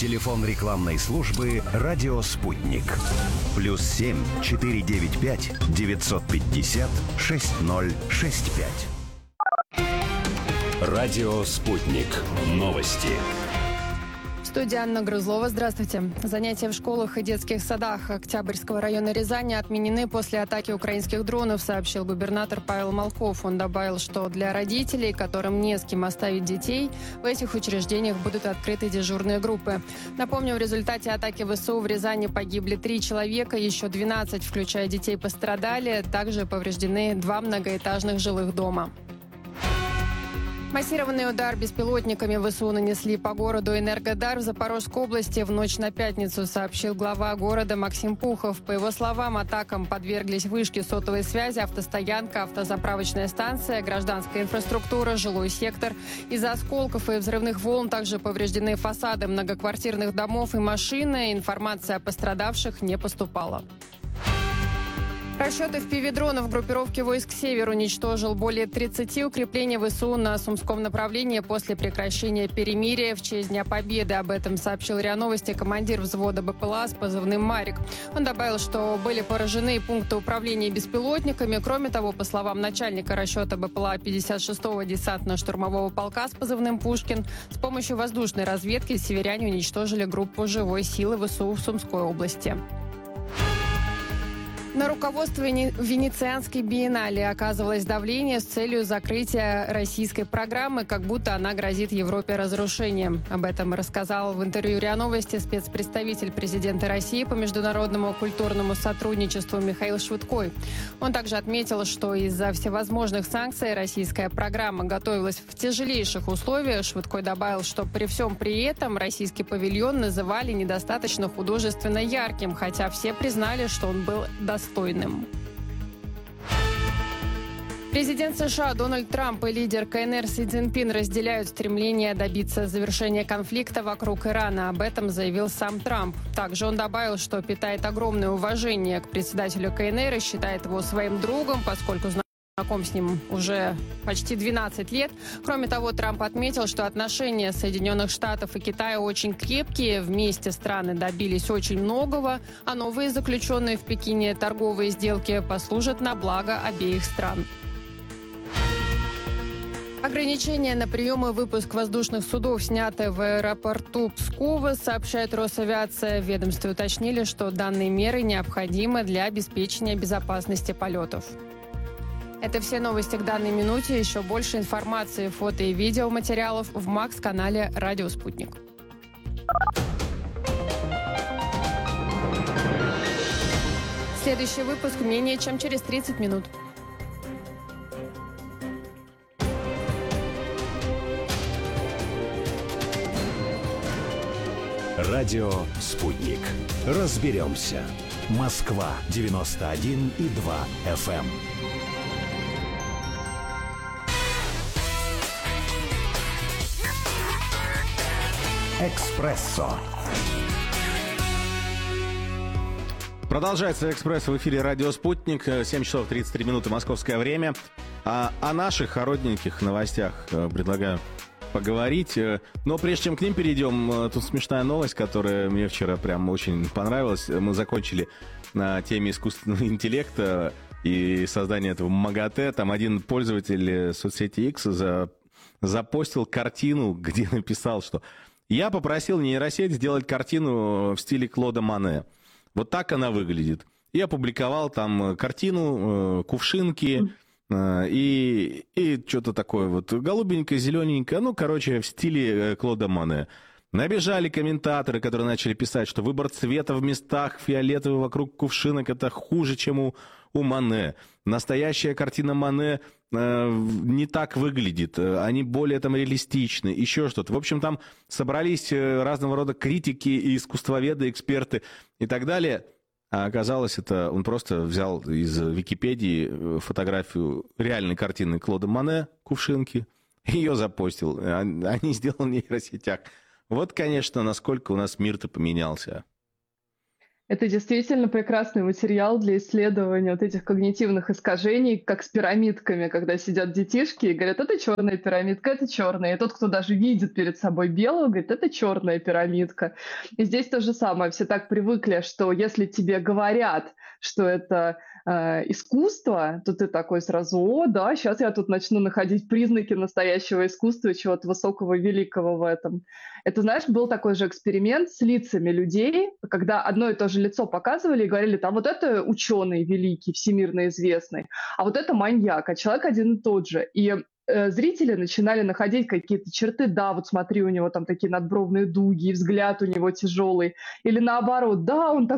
Телефон рекламной службы «Радио Спутник». +7 495 950 6065. «Радио Спутник». Новости. В студии Анна Грузлова. Здравствуйте. Занятия в школах и детских садах Октябрьского района Рязани отменены после атаки украинских дронов, сообщил губернатор Павел Молков. Он добавил, что для родителей, которым не с кем оставить детей, в этих учреждениях будут открыты дежурные группы. Напомню, в результате атаки ВСУ в Рязани погибли 3 человека, еще 12, включая детей, пострадали. Также повреждены 2 многоэтажных жилых дома. Массированный удар беспилотниками ВСУ нанесли по городу Энергодар в Запорожской области в ночь на пятницу, сообщил глава города Максим Пухов. По его словам, атакам подверглись вышки сотовой связи, автостоянка, автозаправочная станция, гражданская инфраструктура, жилой сектор. Из-за осколков и взрывных волн также повреждены фасады многоквартирных домов и машины. Информация о пострадавших не поступала. Расчеты впивдронов группировки войск «Север» уничтожил более 30 укреплений ВСУ на Сумском направлении после прекращения перемирия в честь Дня Победы. Об этом сообщил РИА Новости командир взвода БПЛА с позывным «Марик». Он добавил, что были поражены пункты управления беспилотниками. Кроме того, по словам начальника расчета БПЛА 56-го десантно-штурмового полка с позывным «Пушкин», с помощью воздушной разведки северяне уничтожили группу живой силы ВСУ в Сумской области. На руководство Венецианской биеннале оказывалось давление с целью закрытия российской программы, как будто она грозит Европе разрушением. Об этом рассказал в интервью РИА Новости спецпредставитель президента России по международному культурному сотрудничеству Михаил Швыдкой. Он также отметил, что из-за всевозможных санкций российская программа готовилась в тяжелейших условиях. Швыдкой добавил, что при всем при этом российский павильон называли недостаточно художественно ярким, хотя все признали, что он был достойным. Президент США Дональд Трамп и лидер КНР Си Цзиньпин разделяют стремление добиться завершения конфликта вокруг Ирана. Об этом заявил сам Трамп. Также он добавил, что питает огромное уважение к председателю КНР и считает его своим другом, поскольку знаком с ним уже почти 12 лет. Кроме того, Трамп отметил, что отношения Соединенных Штатов и Китая очень крепкие. Вместе страны добились очень многого, а новые заключенные в Пекине торговые сделки послужат на благо обеих стран. Ограничения на прием и выпуск воздушных судов сняты в аэропорту Пскова, сообщает Росавиация. В ведомстве уточнили, что данные меры необходимы для обеспечения безопасности полетов. Это все новости к данной минуте. Еще больше информации, фото и видеоматериалов в МАКС-канале «Радио Спутник». Следующий выпуск менее чем через 30 минут. «Радио Спутник». Разберемся. Москва 91,2 FM. «Экспрессо». Продолжается «Экспресс» в эфире «Радио Спутник». 7 часов 33 минуты московское время. О наших родненьких новостях предлагаю поговорить. Но прежде чем к ним перейдем, тут смешная новость, которая мне вчера прям очень понравилась. Мы закончили на теме искусственного интеллекта и создания этого МАГАТЭ. Там один пользователь соцсети X запостил картину, где написал, что «Я попросил нейросеть сделать картину в стиле Клода Моне. Вот так она выглядит». И опубликовал там картину, кувшинки и что-то такое вот голубенькое, зелененькое, ну, короче, в стиле Клода Моне. Набежали комментаторы, которые начали писать, что выбор цвета в местах фиолетовый вокруг кувшинок — это хуже, чем у Моне. Настоящая картина Моне не так выглядит, они более там реалистичны, еще что-то. В общем, там собрались разного рода критики и искусствоведы, эксперты и так далее. А оказалось, это он просто взял из Википедии фотографию реальной картины Клода Моне, кувшинки, и ее запостил. Они сделали в нейросетях. Вот, конечно, насколько у нас мир-то поменялся. Это действительно прекрасный материал для исследования вот этих когнитивных искажений, как с пирамидками, когда сидят детишки и говорят, это черная пирамидка, это черная. И тот, кто даже видит перед собой белую, говорит, это черная пирамидка. И здесь то же самое. Все так привыкли, что если тебе говорят, что это искусство, то ты такой сразу, о, да, сейчас я тут начну находить признаки настоящего искусства и чего-то высокого, великого в этом. Это, знаешь, был такой же эксперимент с лицами людей, когда одно и то же лицо показывали и говорили, там вот это ученый великий, всемирно известный, а вот это маньяк, а человек один и тот же. И зрители начинали находить какие-то черты, да, вот смотри, у него там такие надбровные дуги, и взгляд у него тяжелый, или наоборот, да, он